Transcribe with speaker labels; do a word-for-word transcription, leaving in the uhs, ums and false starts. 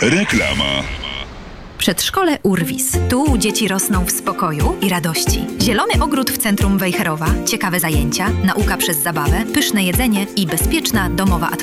Speaker 1: Reklama.
Speaker 2: Przedszkole Urwis. Tu dzieci rosną w spokoju i radości. Zielony ogród w centrum Wejherowa, ciekawe zajęcia, nauka przez zabawę, pyszne jedzenie i bezpieczna domowa atmosfera.